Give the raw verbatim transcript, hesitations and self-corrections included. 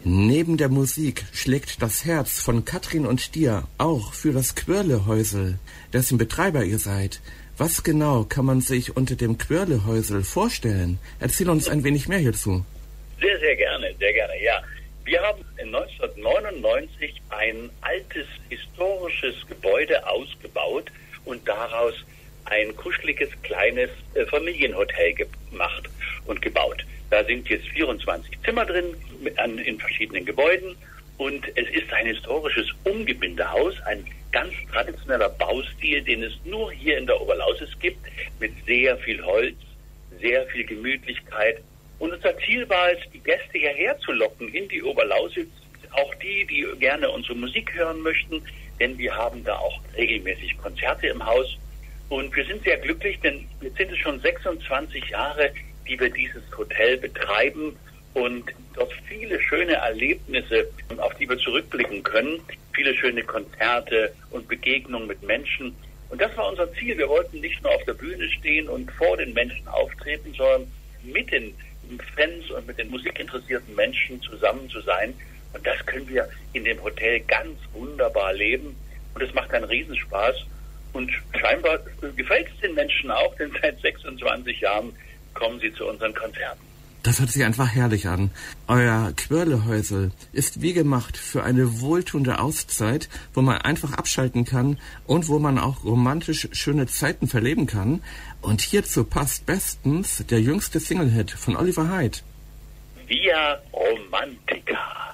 Neben der Musik schlägt das Herz von Katrin und dir auch für das Quirlehäusel, dessen Betreiber ihr seid. Was genau kann man sich unter dem Quirlehäusel vorstellen? Erzähl uns ein wenig mehr hierzu. Sehr, sehr gerne, sehr gerne, ja. Wir haben neunzehnhundertneunundneunzig ein altes historisches Gebäude ausgebaut und daraus ein kuscheliges, kleines äh, Familienhotel gemacht und gebaut. Da sind jetzt vierundzwanzig Zimmer drin mit, an, in verschiedenen Gebäuden und es ist ein historisches Umgebindehaus, ein ganz traditioneller Baustil, den es nur hier in der Oberlausitz gibt, mit sehr viel Holz, sehr viel Gemütlichkeit. Und unser Ziel war es, die Gäste hierher zu locken in die Oberlausitz, auch die, die gerne unsere Musik hören möchten, denn wir haben da auch regelmäßig Konzerte im Haus. Und wir sind sehr glücklich, denn jetzt sind es schon sechsundzwanzig Jahre, die wir dieses Hotel betreiben und dort viele schöne Erlebnisse, auf die wir zurückblicken können, viele schöne Konzerte und Begegnungen mit Menschen. Und das war unser Ziel. Wir wollten nicht nur auf der Bühne stehen und vor den Menschen auftreten, sondern mit den Fans und mit den musikinteressierten Menschen zusammen zu sein. Und das können wir in dem Hotel ganz wunderbar leben. Und es macht einen Riesenspaß. Und scheinbar gefällt es den Menschen auch, denn seit sechsundzwanzig Jahren kommen sie zu unseren Konzerten. Das hört sich einfach herrlich an. Euer Quirlehäusel ist wie gemacht für eine wohltuende Auszeit, wo man einfach abschalten kann und wo man auch romantisch schöne Zeiten verleben kann. Und hierzu passt bestens der jüngste Single-Hit von Oliver Hyde. Via Romantica.